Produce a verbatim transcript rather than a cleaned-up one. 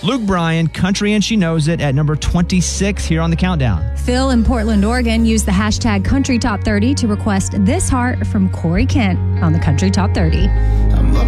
Luke Bryan, Country and She Knows It, at number twenty-six here on the countdown. Phil in Portland, Oregon used the hashtag Country Top thirty to request This Heart from Corey Kent on the Country Top thirty.